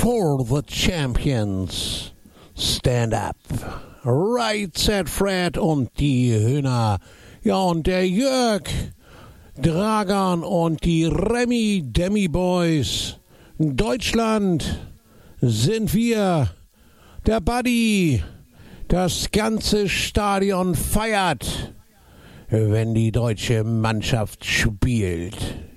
for the champions. Stand up. Right, said Fred und die Hühner. Ja, und der Jörg, Dragan und die Remy Demi Boys. Deutschland sind wir. Der Buddy. Das ganze Stadion feiert, wenn die deutsche Mannschaft spielt.